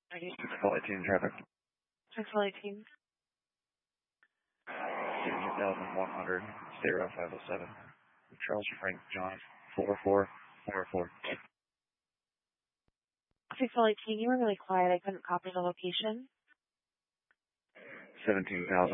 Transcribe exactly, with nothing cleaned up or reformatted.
Call eighteen traffic. Call eighteen. seventeen thousand one hundred, State Route five oh seven. Charles Frank John, four four four four. Call eighteen, you were really quiet. I couldn't copy the location. seventeen thousand.